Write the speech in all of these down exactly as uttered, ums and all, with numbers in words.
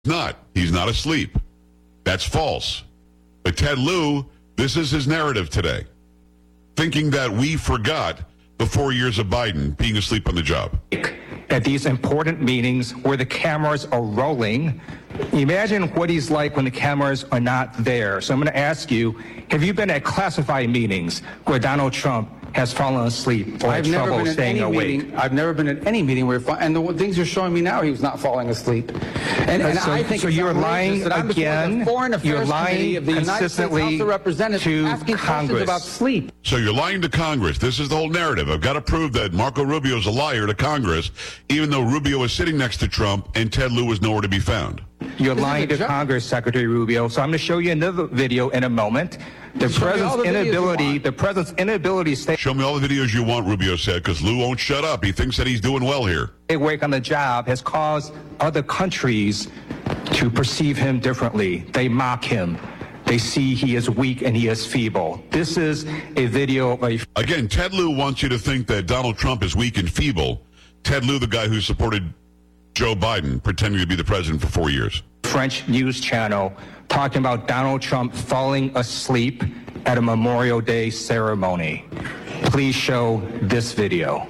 not. He's not asleep. That's false. But Ted Lieu, this is his narrative today. Thinking that we forgot the four years of Biden being asleep on the job. At these important meetings where the cameras are rolling, imagine what he's like when the cameras are not there. So I'm going to ask you, have you been at classified meetings where Donald Trump has fallen asleep or I've had never trouble been at staying any awake? meeting. I've never been at any meeting where, and the things you're showing me now, he was not falling asleep. And, and so, I think so it's you're lying that I'm again. The Foreign Affairs you're lying Committee of the United States consistently House of Representatives to asking Congress questions about sleep. So you're lying to Congress. This is the whole narrative. I've got to prove that Marco Rubio is a liar to Congress, even though Rubio was sitting next to Trump and Ted Lieu was nowhere to be found. You're This lying to joke. Congress, Secretary Rubio. So I'm going to show you another video in a moment. The Show me all president's the videos you inability, want. the president's inability to stay Show me all the videos you want, Rubio said, because Lou won't shut up. He thinks that he's doing well here. awake on the job has caused other countries to perceive him differently. They mock him. They see he is weak and he is feeble. This is a video of a Again, Ted Lieu wants you to think that Donald Trump is weak and feeble. Ted Lieu, the guy who supported Joe Biden, pretending to be the president for four years. French news channel talking about Donald Trump falling asleep at a Memorial Day ceremony. Please show this video.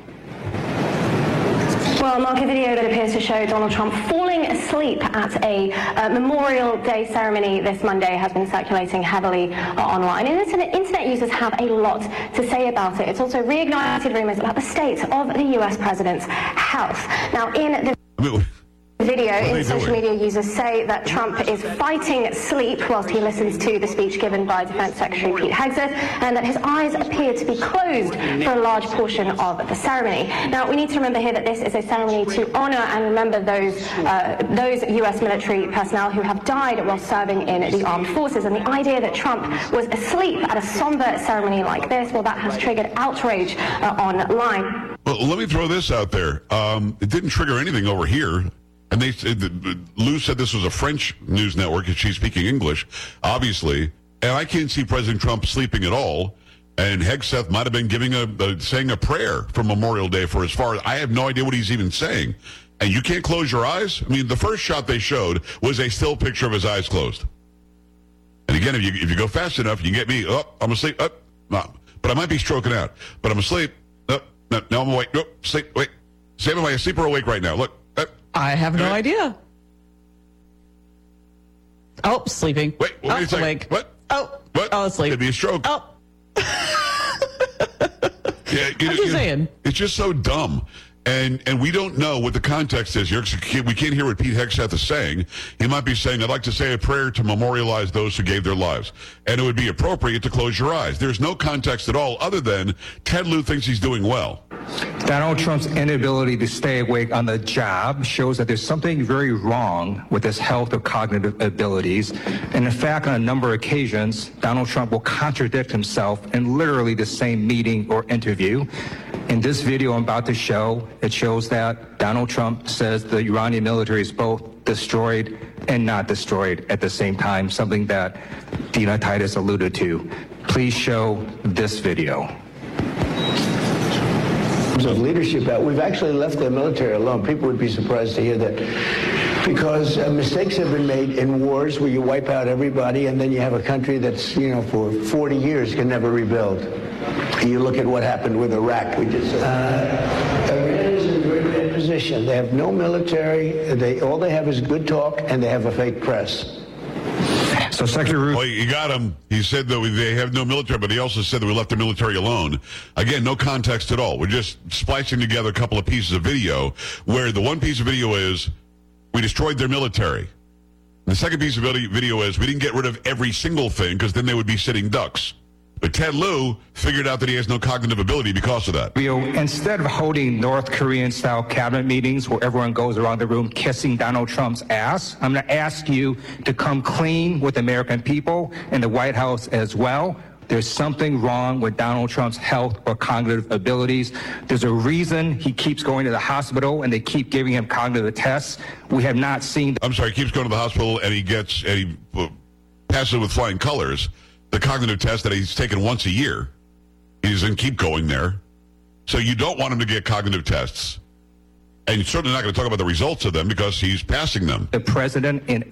Well, Mark, a video that appears to show Donald Trump falling asleep at a uh, Memorial Day ceremony this Monday has been circulating heavily uh, online. And internet, internet users have a lot to say about it. It's also reignited rumors about the state of the U S president's health. Now, in the I mean, video, What are they in social doing? media users say that Trump is fighting sleep whilst he listens to the speech given by Defense Secretary Pete Hegseth, and that his eyes appear to be closed for a large portion of the ceremony. Now, we need to remember here that this is a ceremony to honor and remember those uh, those U S military personnel who have died while serving in the armed forces. And the idea that Trump was asleep at a somber ceremony like this, well, that has triggered outrage uh, online. well, let me throw this out there. Um, it didn't trigger anything over here. And they said that Lou said this was a French news network, and she's speaking English, obviously. And I can't see President Trump sleeping at all. And Hegseth might have been giving a, a saying a prayer for Memorial Day for as far as I have no idea what he's even saying. And you can't close your eyes. I mean, the first shot they showed was a still picture of his eyes closed. And again, if you if you go fast enough, you can get me. Oh, I'm asleep. Oh, no. But I might be stroking out. But I'm asleep. Oh, no, no, I'm awake. Oh, sleep. Wait. Sam, am I asleep or awake right now? Look. Oh. I have no Right. idea. Oh, sleeping. Wait, wait oh, a second. awake. What? Oh, What? oh, asleep. Could be a stroke. Oh, Yeah, you I'm know, just you know, saying. It's just so dumb. And and we don't know what the context is here. We can't hear what Pete Hegseth is saying. He might be saying, I'd like to say a prayer to memorialize those who gave their lives. And it would be appropriate to close your eyes. There's no context at all other than Ted Lieu thinks he's doing well. Donald Trump's inability to stay awake on the job shows that there's something very wrong with his health or cognitive abilities. And in fact, on a number of occasions, Donald Trump will contradict himself in literally the same meeting or interview. In this video I'm about to show, it shows that Donald Trump says the Iranian military is both destroyed and not destroyed at the same time, something that Dina Titus alluded to. Please show this video. Of leadership out. We've actually left the military alone. People would be surprised to hear that because uh, mistakes have been made in wars where you wipe out everybody and then you have a country that's, you know, for forty years can never rebuild. You look at what happened with Iraq. We just uh, Iran is in a very bad position. They have no military. They all they have is good talk and they have a fake press. So Secretary Rubio. Well, you got him. He said that they have no military, but he also said that we left the military alone. Again, no context at all. We're just splicing together a couple of pieces of video where the one piece of video is we destroyed their military. The second piece of video is we didn't get rid of every single thing because then they would be sitting ducks. But Ted Lieu figured out that he has no cognitive ability because of that. Instead of holding North Korean-style cabinet meetings where everyone goes around the room kissing Donald Trump's ass, I'm going to ask you to come clean with the American people and the White House as well. There's something wrong with Donald Trump's health or cognitive abilities. There's a reason he keeps going to the hospital and they keep giving him cognitive tests. We have not seen... I'm sorry, he keeps going to the hospital and he gets, and he uh, passes with flying colors. The cognitive test that he's taken once a year. He doesn't keep going there. So you don't want him to get cognitive tests. And he's certainly not going to talk about the results of them because he's passing them. The president in